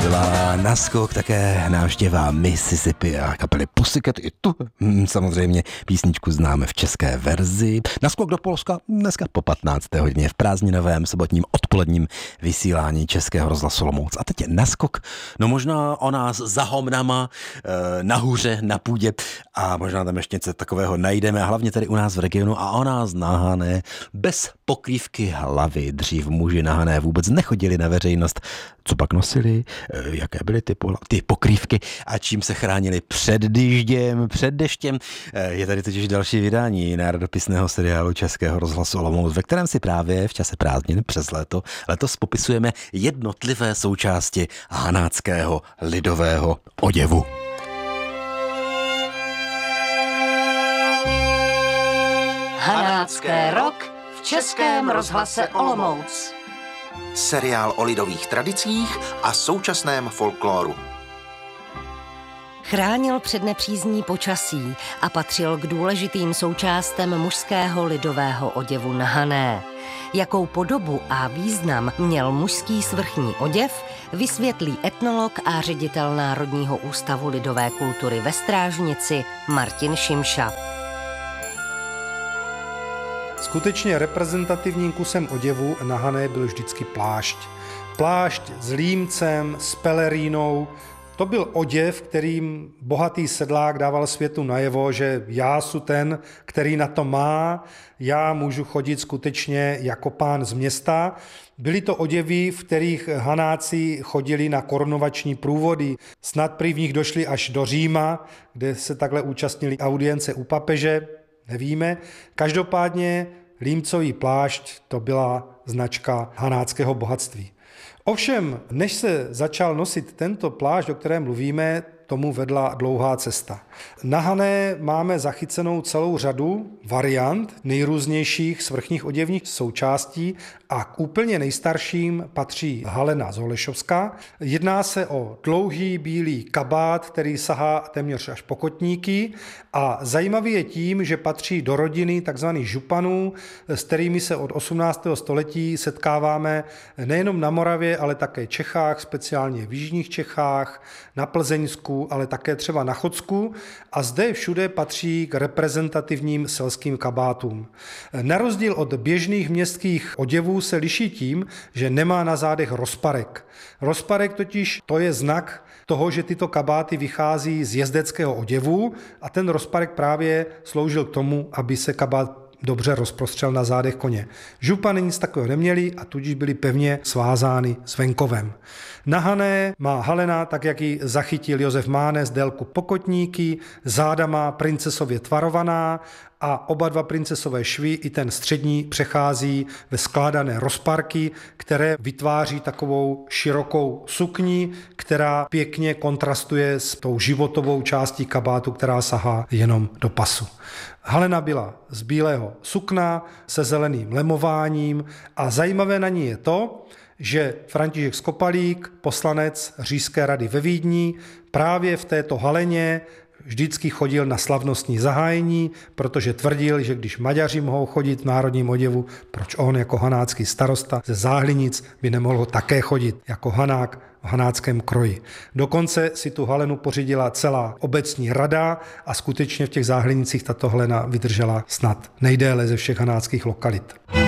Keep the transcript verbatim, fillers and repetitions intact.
byla naskok také návštěva Mississippi a kapely Pussycat. I tu hm, samozřejmě písničku známe v české verzi. Naskok do Polska dneska po patnácté hodině v prázdninovém sobotním odpoledním vysílání Českého rozhlasu Olomouc. A teď je naskok, no možná o nás za homnama, nahoře, na půdě a možná tam ještě něco takového najdeme, a hlavně tady u nás v regionu, a o nás nahané bez pokrývky hlavy. Dřív muži nahané vůbec nechodili na veřejnost. Co pak nosili, jaké byly ty, po, ty pokrývky a čím se chránili před deštěm, před deštěm. Je tady totiž další vydání národopisného seriálu Českého rozhlasu Olomouc, ve kterém si právě v čase prázdnin přes léto letos popisujeme jednotlivé součásti hanáckého lidového oděvu. Hanácké rok v Českém rozhlase Olomouc. Seriál o lidových tradicích a současném folkloru. Chránil před nepřízní počasí a patřil k důležitým součástem mužského lidového oděvu na hané. Jakou podobu a význam měl mužský svrchní oděv, vysvětlí etnolog a ředitel Národního ústavu lidové kultury ve Strážnici Martin Šimša. Skutečně reprezentativním kusem oděvu na hané byl vždycky plášť. Plášť s límcem, s pelerínou. To byl oděv, kterým bohatý sedlák dával světu najevo, že já jsem ten, který na to má, já můžu chodit skutečně jako pán z města. Byly to oděvy, v kterých hanáci chodili na korunovační průvody. Snad prý v nich došli až do Říma, kde se takhle účastnili audience u papeže. Nevíme. Každopádně límcový plášť to byla značka hanáckého bohatství. Ovšem, než se začal nosit tento plášť, o kterém mluvíme, tomu vedla dlouhá cesta. Na hané máme zachycenou celou řadu variant nejrůznějších svrchních oděvních součástí a k úplně nejstarším patří halena z Holešovska. Jedná se o dlouhý bílý kabát, který sahá téměř až po kotníky, a zajímavý je tím, že patří do rodiny tzv. Županů, s kterými se od osmnáctého století setkáváme nejenom na Moravě, ale také Čechách, speciálně v jižních Čechách, na Plzeňsku, ale také třeba na Chodsku, a zde všude patří k reprezentativním selským kabátům. Na rozdíl od běžných městských oděvů se liší tím, že nemá na zádech rozparek. Rozparek totiž to je znak toho, že tyto kabáty vychází z jezdeckého oděvu, a ten rozparek právě sloužil k tomu, aby se kabát dobře rozprostřel na zádech koně. Župany nic takového neměli a tudíž byly pevně svázány s venkovem. Na hané má halena, tak jak ji zachytil Josef Mánes, délku pokotníky, záda má princesově tvarovaná a oba dva princesové švy, i ten střední, přechází ve skládané rozparky, které vytváří takovou širokou sukni, která pěkně kontrastuje s tou životovou částí kabátu, která sahá jenom do pasu. Halena byla z bílého sukna se zeleným lemováním a zajímavé na ní je to, že František Skopalík, poslanec Říšské rady ve Vídni, právě v této haleně vždycky chodil na slavnostní zahájení, protože tvrdil, že když Maďaři mohou chodit v národním oděvu, proč on jako hanácký starosta ze Záhlinic by nemohl také chodit jako hanák v hanáckém kroji. Dokonce si tu halenu pořídila celá obecní rada a skutečně v těch Záhlinicích tato halena vydržela snad nejdéle ze všech hanáckých lokalit.